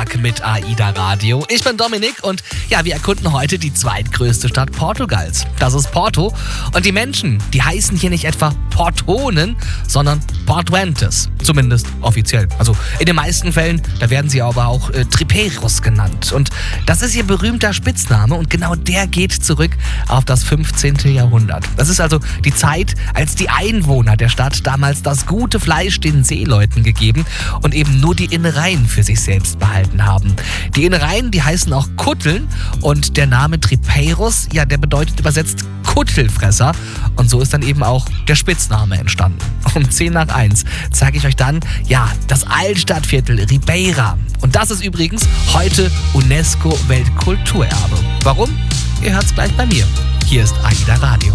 Tag mit AIDA Radio. Ich bin Dominik und ja, wir erkunden heute die zweitgrößte Stadt Portugals. Das ist Porto. Und die Menschen, die heißen hier nicht etwa Portonen, sondern Portuenses. Zumindest offiziell. Also in den meisten Fällen, da werden sie aber auch Tripeiros genannt. Und das ist ihr berühmter Spitzname und genau der geht zurück auf das 15. Jahrhundert. Das ist also die Zeit, als die Einwohner der Stadt damals das gute Fleisch den Seeleuten gegeben und eben nur die Innereien für sich selbst behalten haben. Die Innereien, die heißen auch Kutteln und der Name Tripeiros, ja, der bedeutet übersetzt Kuttelfresser und so ist dann eben auch der Spitzname entstanden. Um 10 nach 1 zeige ich euch dann, ja, das Altstadtviertel Ribeira. Und das ist übrigens heute UNESCO-Weltkulturerbe. Warum? Ihr hört's gleich bei mir. Hier ist AIDA Radio.